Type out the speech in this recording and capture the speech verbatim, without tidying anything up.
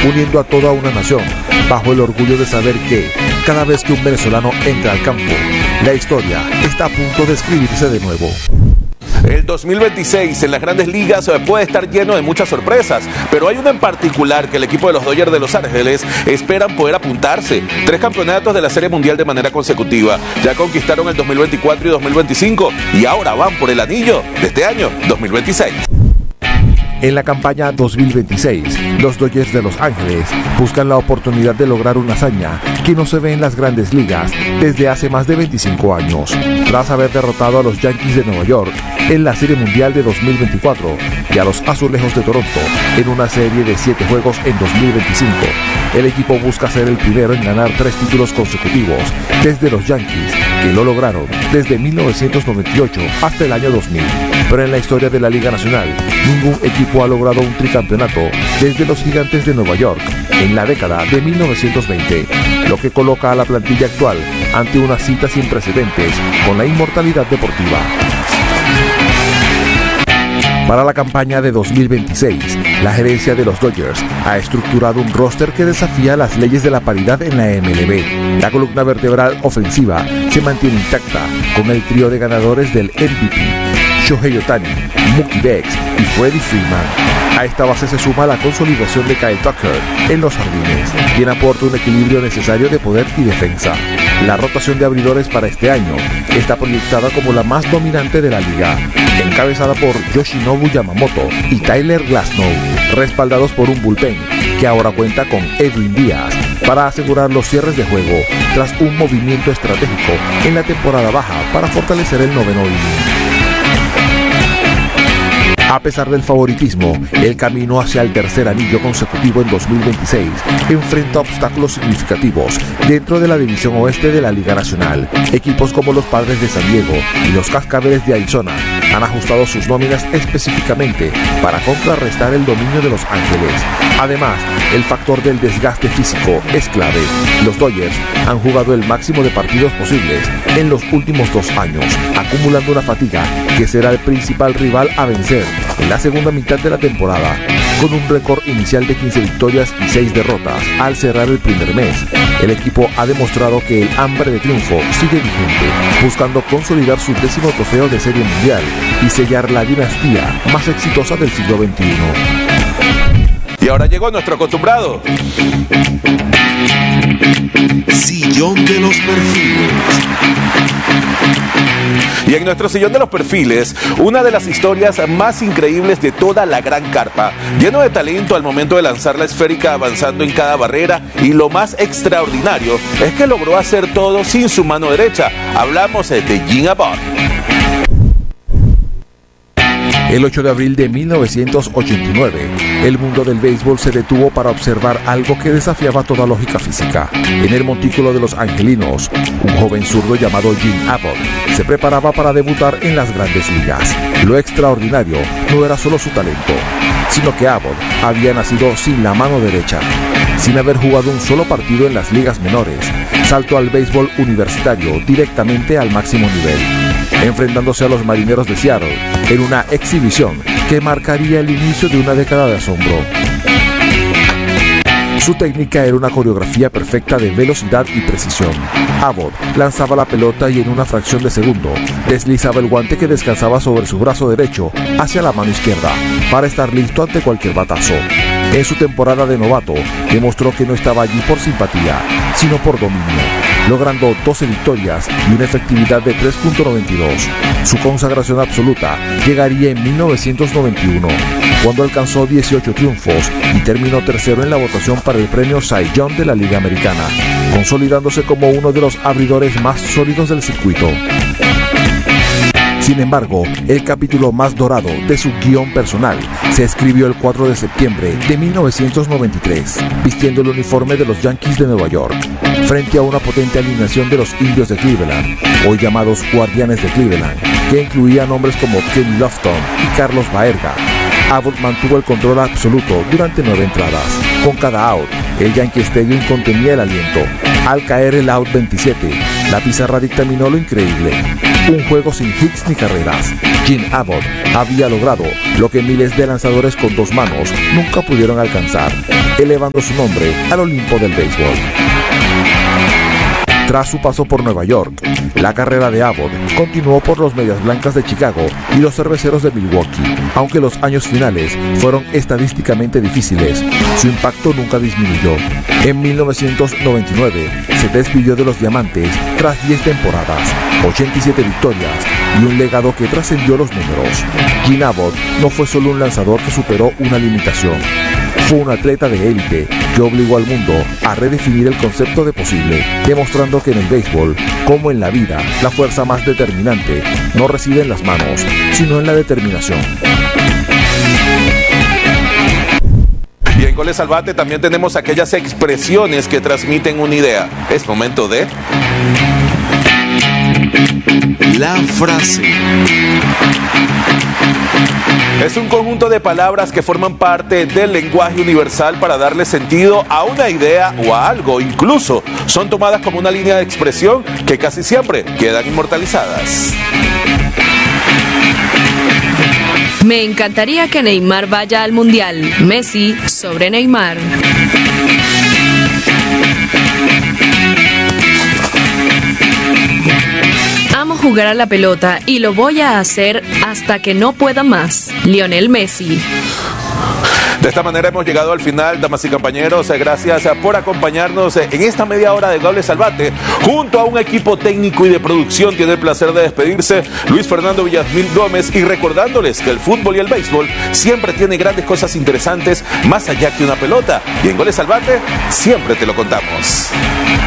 uniendo a toda una nación bajo el orgullo de saber que cada vez que un venezolano entra al campo, la historia está a punto de escribirse de nuevo. El dos mil veintiséis en las grandes ligas puede estar lleno de muchas sorpresas, pero hay una en particular que el equipo de los Dodgers de Los Ángeles esperan poder apuntarse. Tres campeonatos de la Serie Mundial de manera consecutiva. Ya conquistaron el dos mil veinticuatro y dos mil veinticinco y ahora van por el anillo de este año dos mil veintiséis. En la campaña dos mil veintiséis, los Dodgers de Los Ángeles buscan la oportunidad de lograr una hazaña que no se ve en las grandes ligas desde hace más de veinticinco años, tras haber derrotado a los Yankees de Nueva York en la Serie Mundial de dos mil veinticuatro y a los Azulejos de Toronto en una serie de siete juegos en dos mil veinticinco. El equipo busca ser el primero en ganar tres títulos consecutivos desde los Yankees, que lo lograron desde mil novecientos noventa y ocho hasta el año dos mil. Pero en la historia de la Liga Nacional, ningún equipo ha logrado un tricampeonato desde los Gigantes de Nueva York en la década de mil novecientos veinte, lo que coloca a la plantilla actual ante una cita sin precedentes con la inmortalidad deportiva. Para la campaña de dos mil veintiséis, la gerencia de los Dodgers ha estructurado un roster que desafía las leyes de la paridad en la M L B. La columna vertebral ofensiva se mantiene intacta con el trío de ganadores del M V P, Shohei Ohtani, Mookie Betts y Freddie Freeman. A esta base se suma la consolidación de Kyle Tucker en los jardines, quien aporta un equilibrio necesario de poder y defensa. La rotación de abridores para este año está proyectada como la más dominante de la liga, encabezada por Yoshinobu Yamamoto y Tyler Glasnow, respaldados por un bullpen que ahora cuenta con Edwin Díaz para asegurar los cierres de juego tras un movimiento estratégico en la temporada baja para fortalecer el noveno inning. A pesar del favoritismo, el camino hacia el tercer anillo consecutivo en dos mil veintiséis enfrenta obstáculos significativos dentro de la división oeste de la Liga Nacional. Equipos como los Padres de San Diego y los Cascabeles de Arizona han ajustado sus nóminas específicamente para contrarrestar el dominio de Los Ángeles. Además, el factor del desgaste físico es clave. Los Dodgers han jugado el máximo de partidos posibles en los últimos dos años, acumulando una fatiga que será el principal rival a vencer en la segunda mitad de la temporada. Con un récord inicial de quince victorias y seis derrotas al cerrar el primer mes, el equipo ha demostrado que el hambre de triunfo sigue vigente, buscando consolidar su décimo trofeo de Serie Mundial y sellar la dinastía más exitosa del siglo veintiuno. Y ahora llegó nuestro acostumbrado Sillón de los Perfiles. Y en nuestro Sillón de los Perfiles, una de las historias más increíbles de toda la gran carpa, lleno de talento al momento de lanzar la esférica avanzando en cada barrera, y lo más extraordinario es que logró hacer todo sin su mano derecha. Hablamos de Jim Abbott. El ocho de abril de mil novecientos ochenta y nueve, el mundo del béisbol se detuvo para observar algo que desafiaba toda lógica física. En el montículo de los angelinos, un joven zurdo llamado Jim Abbott se preparaba para debutar en las grandes ligas. Lo extraordinario no era solo su talento, sino que Abbott había nacido sin la mano derecha. Sin haber jugado un solo partido en las ligas menores, saltó al béisbol universitario directamente al máximo nivel, enfrentándose a los Marineros de Seattle en una exhibición que marcaría el inicio de una década de asombro. Su técnica era una coreografía perfecta de velocidad y precisión. Abbott lanzaba la pelota y en una fracción de segundo deslizaba el guante que descansaba sobre su brazo derecho hacia la mano izquierda para estar listo ante cualquier batazo. En su temporada de novato demostró que no estaba allí por simpatía, sino por dominio, logrando doce victorias y una efectividad de tres punto noventa y dos. Su consagración absoluta llegaría en mil novecientos noventa y uno, cuando alcanzó dieciocho triunfos y terminó tercero en la votación para el premio Cy Young de la Liga Americana, consolidándose como uno de los abridores más sólidos del circuito. Sin embargo, el capítulo más dorado de su guión personal se escribió el cuatro de septiembre de mil novecientos noventa y tres, vistiendo el uniforme de los Yankees de Nueva York, frente a una potente alineación de los Indios de Cleveland, hoy llamados Guardianes de Cleveland, que incluía nombres como Kenny Lofton y Carlos Baerga. Abbott mantuvo el control absoluto durante nueve entradas. Con cada out, el Yankee Stadium contenía el aliento. Al caer el out veintisiete, la pizarra dictaminó lo increíble. Un juego sin hits ni carreras. Jim Abbott había logrado lo que miles de lanzadores con dos manos nunca pudieron alcanzar, elevando su nombre al Olimpo del béisbol. Tras su paso por Nueva York, la carrera de Abbott continuó por los Medias Blancas de Chicago y los Cerveceros de Milwaukee. Aunque los años finales fueron estadísticamente difíciles, su impacto nunca disminuyó. En mil novecientos noventa y nueve se despidió de los Diamantes tras diez temporadas, ochenta y siete victorias y un legado que trascendió los números. Jim Abbott no fue solo un lanzador que superó una limitación. Fue un atleta de élite que obligó al mundo a redefinir el concepto de posible, demostrando que en el béisbol, como en la vida, la fuerza más determinante no reside en las manos, sino en la determinación. Y en Goles al Bate también tenemos aquellas expresiones que transmiten una idea. Es momento de... La frase. Es un conjunto de palabras que forman parte del lenguaje universal para darle sentido a una idea o a algo. Incluso son tomadas como una línea de expresión que casi siempre quedan inmortalizadas. Me encantaría que Neymar vaya al Mundial. Messi sobre Neymar. Amo jugar a la pelota y lo voy a hacer hasta que no pueda más. Lionel Messi. De esta manera hemos llegado al final, damas y compañeros. Gracias por acompañarnos en esta media hora de Goles al Bate. Junto a un equipo técnico y de producción tiene el placer de despedirse Luis Fernando Villasmil Gómez, y recordándoles que el fútbol y el béisbol siempre tiene grandes cosas interesantes más allá que una pelota. Y en Goles al Bate siempre te lo contamos.